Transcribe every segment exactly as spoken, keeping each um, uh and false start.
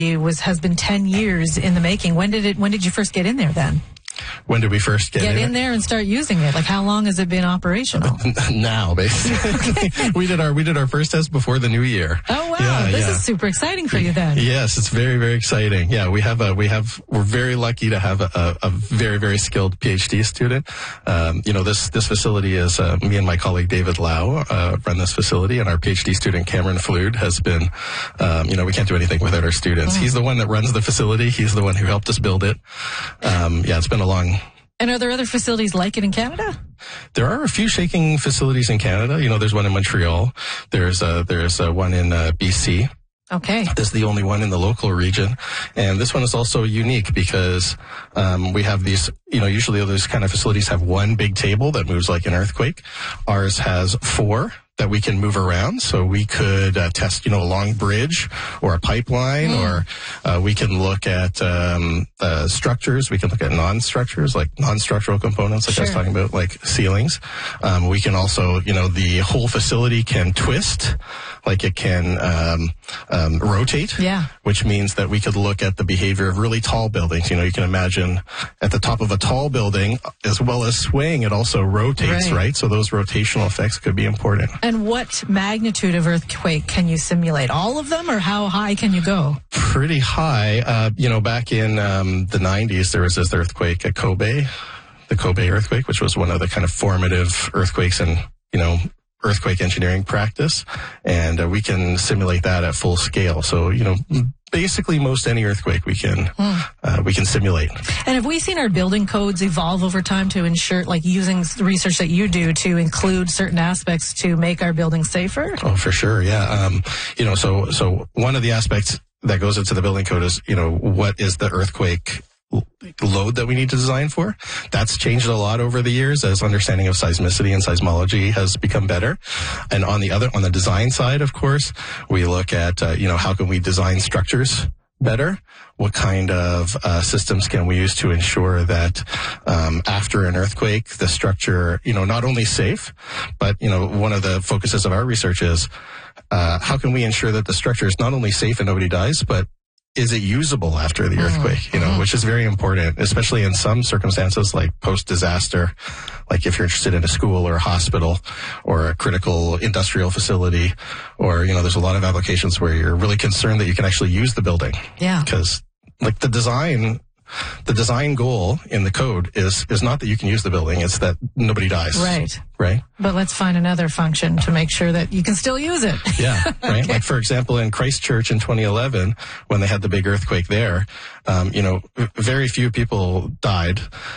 It was has been ten years in the making. When did it? When did you first get in there? Then when did we first get, get in, in there and start using it? Like, how long has it been operational? Now, basically, we did our we did our first test before the new year. Oh wow, yeah, this yeah. is super exciting for you then. Yes, it's very very exciting. Yeah, we have a we have we're very lucky to have a, a very very skilled PhD student. Um, you know, this this facility is uh, me and my colleague David Lau uh, run this facility, and our PhD student Cameron Flood has been. Um, you know, we can't do anything without our students. Mm. He's the one that runs the facility. He's the one who helped us build it. Um, yeah, it's been a long. And are there other facilities like it in Canada? There are a few shaking facilities in Canada. You know, there's one in Montreal. There's a, there's a one in uh, B C. Okay. This is the only one in the local region. And this one is also unique because um, we have these, you know, usually those kind of facilities have one big table that moves like an earthquake. Ours has four that we can move around. So we could uh, test, you know, a long bridge or a pipeline, mm. or uh, we can look at um, uh, structures. We can look at non-structures, like non-structural components, like sure. I was talking about, like ceilings. Um, we can also, you know, the whole facility can twist, like it can um, um, rotate, yeah. which means that we could look at the behavior of really tall buildings. You know, you can imagine at the top of a tall building, as well as swaying, it also rotates, right? right? So those rotational effects could be important. And what magnitude of earthquake can you simulate? All of them, or how high can you go? Pretty high. Uh, you know, back in um, the nineties, there was this earthquake at Kobe, the Kobe earthquake, which was one of the kind of formative earthquakes in, you know, earthquake engineering practice. And uh, we can simulate that at full scale. So, you know, basically most any earthquake we can mm. uh, we can simulate. And have we seen our building codes evolve over time to ensure, like using the research that you do to include certain aspects to make our buildings safer? Oh, for sure, yeah. Um, you know, so so one of the aspects that goes into the building code is, you know, what is the earthquake load that we need to design for. That's changed a lot over the years as understanding of seismicity and seismology has become better. And on the other, on the design side, of course, we look at, uh, you know, how can we design structures better? What kind of uh, systems can we use to ensure that um, after an earthquake, the structure, you know, not only safe, but, you know, one of the focuses of our research is uh, how can we ensure that the structure is not only safe and nobody dies, but is it usable after the earthquake, mm-hmm. you know, which is very important, especially in some circumstances like post-disaster, like if you're interested in a school or a hospital or a critical industrial facility, or, you know, there's a lot of applications where you're really concerned that you can actually use the building. Yeah. Because, like, the design... The design goal in the code is is not that you can use the building, it's that nobody dies. Right. Right. But let's find another function to make sure that you can still use it. Yeah, right. Okay. Like, for example, in Christchurch in twenty eleven, when they had the big earthquake there, um, you know, very few people died.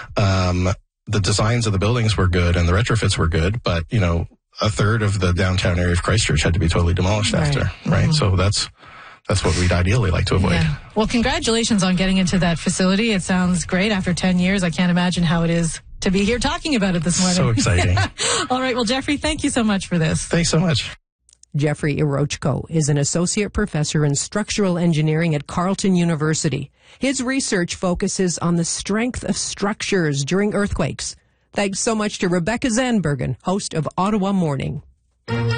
Um, the designs of the buildings were good and the retrofits were good, but, you know, a third of the downtown area of Christchurch had to be totally demolished right. after, right? Mm-hmm. So that's... That's what we'd ideally like to avoid. Yeah. Well, congratulations on getting into that facility. It sounds great. After ten years, I can't imagine how it is to be here talking about it this morning. So exciting. All right. Well, Jeffrey, thank you so much for this. Thanks so much. Jeffrey Irochko is an associate professor in structural engineering at Carleton University. His research focuses on the strength of structures during earthquakes. Thanks so much to Rebecca Zandbergen, host of Ottawa Morning.